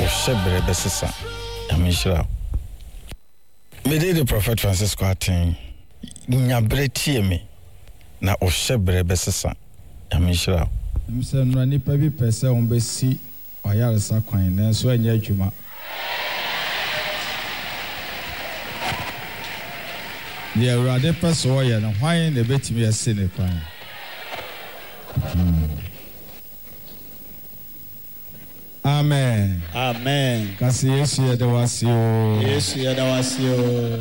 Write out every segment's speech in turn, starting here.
Shebre Besisa. Amishra. Mede the Prophet Francisco Atin. Nyabre tie me. Na o Shebre Besisa. Amishra. Mse no nipa bi pese on besi oyaresa kwan na so anya adwuma. The Rade pese oye no hwan na betimi ase ne kwan. Amen. Amen. Kasi Yesu ya dawasio. Yesu ya dawasio.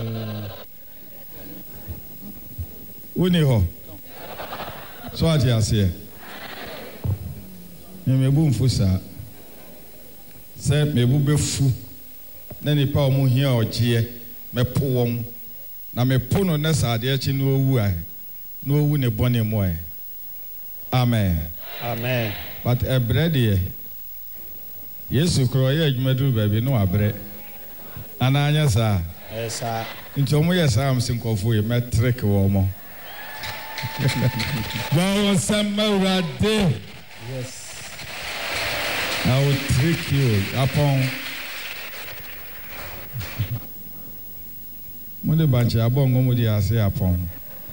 Uni ho. So ati ase. Mebu mfusa. Se mebu befu. Na nipa omu hia ogie mepo won. Na mepo no na sade achi no owu a. No owu ne bone mo e. Amen. Amen. But ebrede Yesu kro ye adwumadu baabi no abre. Ana anya sa. Esa. Nti omo ye sa am sinkofo ye metric wo mo. Wow, Samarade. Yes. I will trick you upon Mode banche abongo mudi ase upon.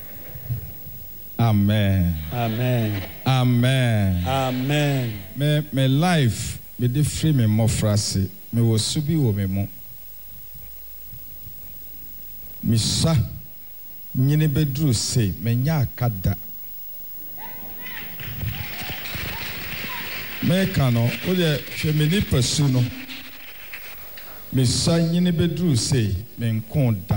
Amen. Amen. Amen. Amen. Me life me de free me mofrase me wo subi wo me mo. Me sa nyine bedru say me nya akada. Me kano o de hwe me ni pasu no. Me sa nyine bedru say me nkon da.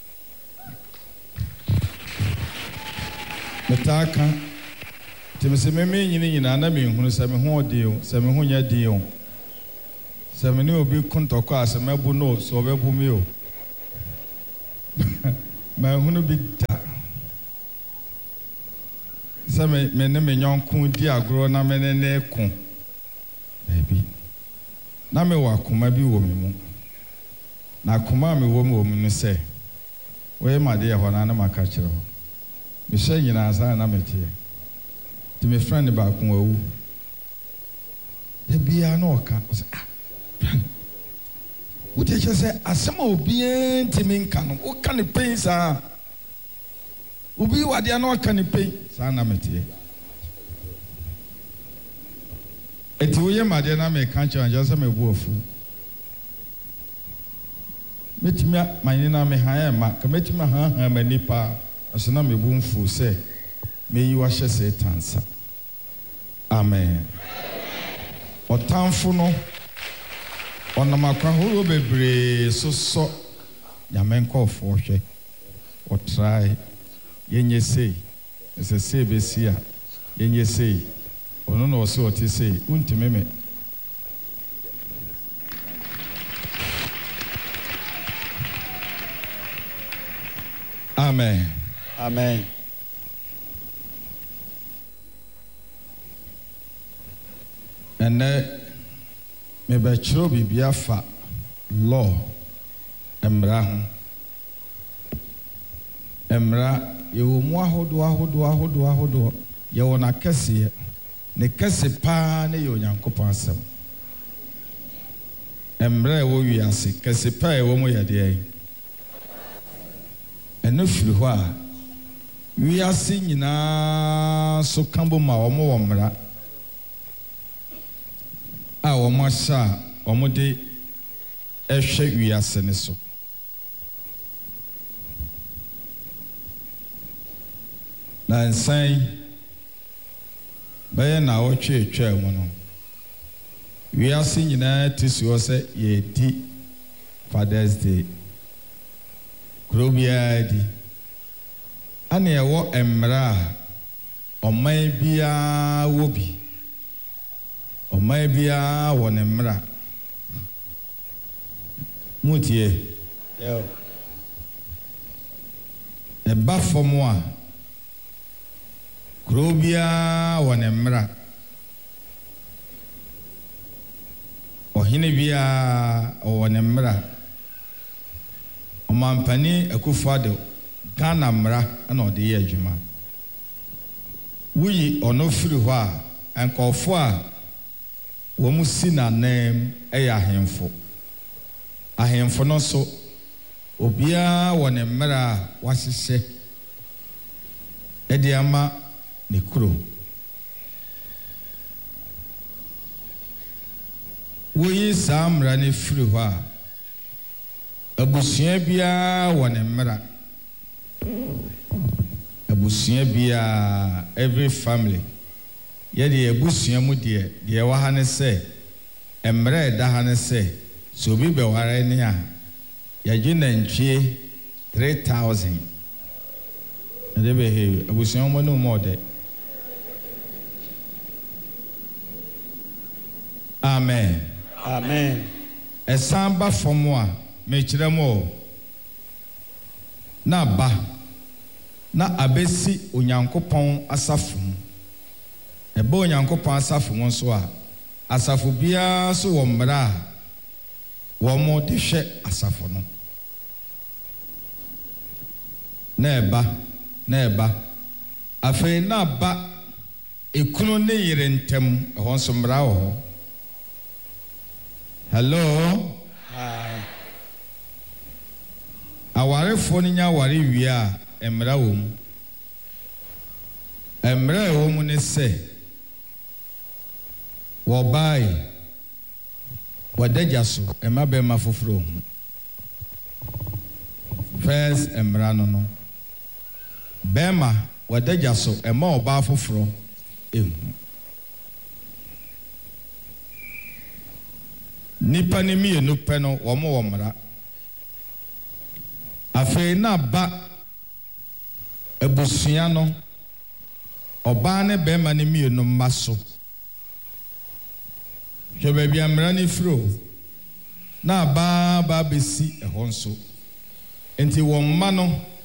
Metaka Timse me nyine nyina na me hunu se me ho de o se me ho nya de o se me ne obi kontoko ase mebu no so obebu mi o ma hunu bi da se me ne me nyonkun di agro na me ne ku baby na me wa kuma bi wo me mu na kuma me wo mu no se we ma de ho na na maka kire ho me hye nyina asa na me tie ti me friend ba ku awu e bia na oka wo te che asema obi enti me nka no o ka ne pen sa obi wade na oka ne pen sa na me tie eti wo ye ma de na me kan chan just me bu ofu metimi manye na me han ma ka metimi han ma nipa asena me bu mfu se me yi wa hye Satan sa. Amen. Otamfo no onamakwa horo bebre so nyamenkofo hwe o try yenye sei ese sei besia yenye sei ono no so oti sei untimeme. Amen. Amen. And me be chiro bibia fa law emra ye wo mu ahodo ye wo na kese ne kese pa ne ye onyankopon asem emra wo wiase kese pa ye wo mu ye de eno firi ho a wiase nyina so kambo ma wo mo wo mra a wo mo sha wo mo de ehwe wiase ne so na nsan baye na wo twetwa mu no wiase nyina tisuo se ye di Father's Day krobia di ane ewo emra oman bia wo bi oman bia wo ne mra mutie yo e ba fomo a krobia wo ne mra ohine bia wo ne mra omampani akufado Ghana mra na ode ye adwuma wuyi ono firi ho a enkofo a wo mu si na nam ahemfo ahemfo no so obiara wɔ ne mmere a wahyehyɛ ɛde ama ne kuro woyi saa mmara ne firi hɔ a abusua biara wɔ ne mmere abusua biara every family yɛde abusua mu deɛ wɔ ha ne sɛ mmere ɛda ha ne sɛ so obi bɛware ne a yɛgye nantwie 3,000 ɛde bɛhɛ abusua mu no mu ɔdɛ amen Amen. ɛsan ba fam a mekyerɛ mo na ba na abesi onyankopɔn asafo mu ɛbɛ onyankopɔn asafo mu nso a asafo biara so wɔ mmara a wɔn de hwɛ asafo no na ɛba afei na ba ekunu ne yere ntɛm ɛhɔ nso mmara wɔ hɔ hello awarefo no nya aware wie a mmara wɔ mu mmara wɔ mu ne sɛ wɔbae wɔdagya so ɛma bɛma foforɔ ho first mmara no bɛma wɔdagya so ɛma ɔbaa foforɔ ehu nipa ne mmienu pɛ no wɔn wɔ mmara afei na ba abusua no ɔbaa ne bɛma ne mmienu mma so hwɛ baabi a mmara ne firi o na abaa bɛsi ɛhɔ nso nti wɔn mma no